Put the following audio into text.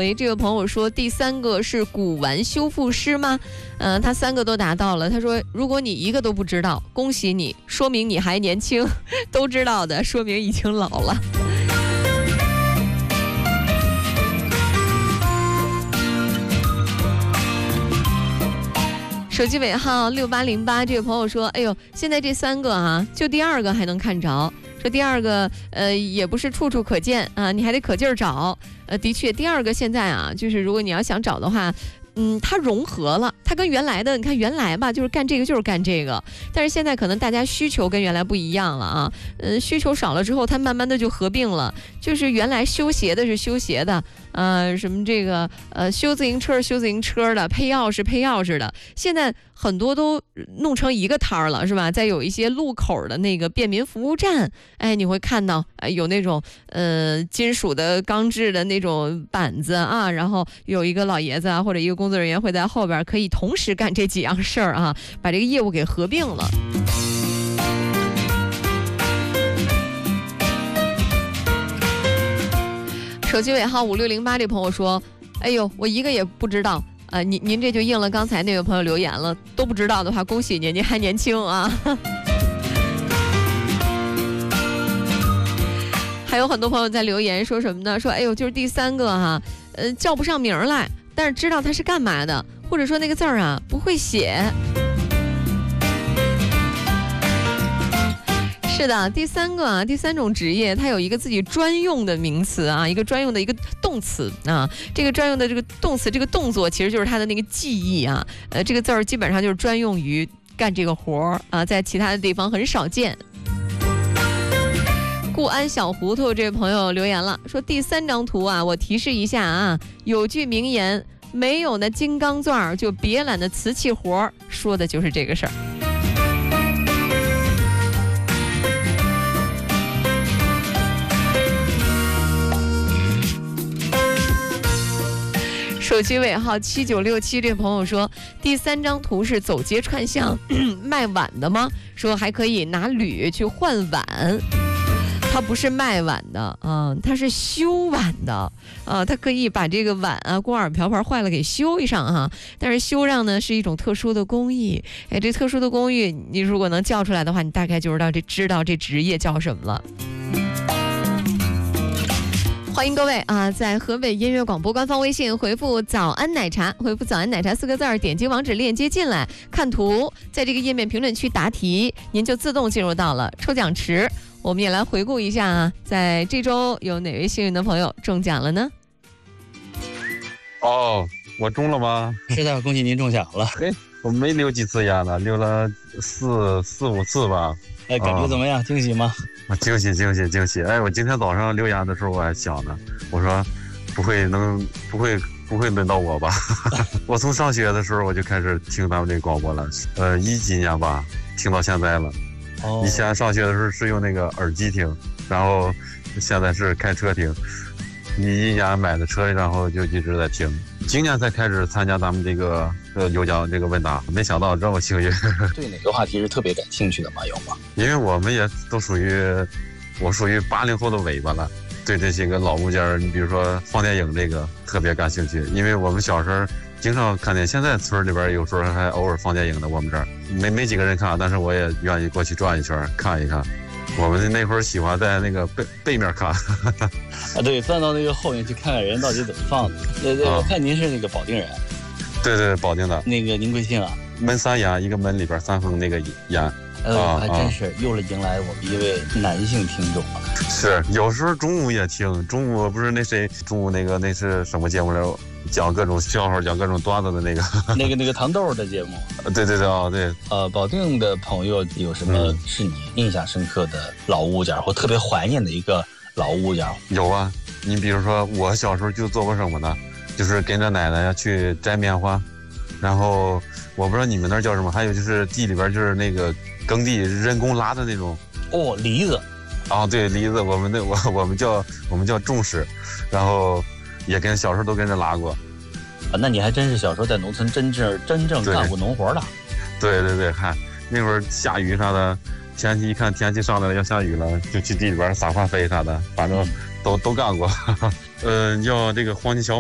回这个朋友说，第3个是古玩修复师吗？他3个都达到了。他说，如果你一个都不知道，恭喜你，说明你还年轻；都知道的，说明已经老了。手机尾号6808，这位朋友说，哎呦，现在这3个啊，就第2个还能看着。说第2个也不是处处可见啊，你还得可劲儿找。的确，第2个现在啊，就是如果你要想找的话，它融合了，它跟原来的，你看原来吧，就是干这个就是干这个，但是现在可能大家需求跟原来不一样了啊，需求少了之后，它慢慢的就合并了，就是原来修鞋的是修鞋的，什么这个修自行车修自行车的，配钥匙的，现在很多都弄成一个摊儿了，是吧？再有一些路口的那个便民服务站，哎，你会看到有那种金属的钢制的那种板子啊，然后有一个老爷子啊或者一个工作人员会在后边，可以同时干这几样事儿啊，把这个业务给合并了。手机尾号5608这朋友说，哎呦，我一个也不知道。您这就应了刚才那位朋友留言了，都不知道的话，恭喜您，您还年轻啊。还有很多朋友在留言说什么呢？说哎呦，就是第3个哈，叫不上名来，但是知道他是干嘛的，或者说那个字儿啊不会写。是的，第3个啊，第3种职业，它有一个自己专用的名词啊，一个专用的一个动词啊，这个专用的这个动词，这个动作其实就是它的那个记忆啊，这个字儿基本上就是专用于干这个活儿啊，在其他的地方很少见。固安小糊涂这位朋友留言了，说第3张图啊，我提示一下啊，有句名言，没有那金刚钻就别揽那瓷器活，说的就是这个事儿。手机尾号7967这朋友说，第3张图是走街串巷卖碗的吗？说还可以拿铝去换碗，它不是卖碗的啊，它是修碗的啊，它可以把这个碗啊、锅碗瓢盆坏了给修一上哈，但是修上呢是一种特殊的工艺，哎，这特殊的工艺你如果能叫出来的话，你大概就知道这职业叫什么了。欢迎各位啊，在河北音乐广播官方微信回复早安奶茶，回复早安奶茶4个字，点击网址链接进来看图，在这个页面评论区答题，您就自动进入到了抽奖池。我们也来回顾一下啊，在这周有哪位幸运的朋友中奖了呢？ 哦，我中了吗？ 是的，恭喜您中奖了。 嘿，我没留几次烟呢，留了4、5次吧。 哎，感觉怎么样？惊喜吗？ 惊喜！哎，我今天早上留言的时候我还想呢，我说不会轮到我吧？我从上学的时候我就开始听他们这个广播了，10几年吧，听到现在了。以前上学的时候是用那个耳机听，然后现在是开车听。11年买的车，然后就一直在听。今年才开始参加咱们这个有奖这个问答，没想到这么幸运。 对哪个话题是特别感兴趣的吗？有吗？ 因为我们也都属于80后的尾巴了，对这些个老物件，你比如说放电影这个特别感兴趣，因为我们小时候经常看见，现在村里边有时候还偶尔放电影的，我们这儿没几个人看，但是我也愿意过去转一圈看一看。我们那会儿喜欢在那个背面看啊，对，钻到那个后面去看看人到底怎么放的。我看您是那个保定人。 对，保定的。 那个您贵姓啊？ 门3眼，一个门里边3横那个眼。 还真是又迎来我们一位男性听众了。 是，有时候中午也听，中午不是那谁，中午那是什么节目来着？讲各种笑话，讲各种段子的那个那个糖豆的节目。 对啊，对。 保定的朋友有什么是你印象深刻的老物件，或特别怀念的一个老物件？ 有啊，你比如说我小时候就做过什么呢？就是跟着奶奶去摘棉花，然后我不知道你们那儿叫什么，还有就是地里边就是那个耕地人工拉的那种。 哦，梨子。 啊，对，梨子，我们叫种石，然后也小时候都跟着拉过。 啊，那你还真是小时候在农村真正干过农活的。 对，嗨，那会儿下雨啥的，一看天气上来了要下雨了，就去地里边撒化肥啥的，反正都干过。要这个黄金小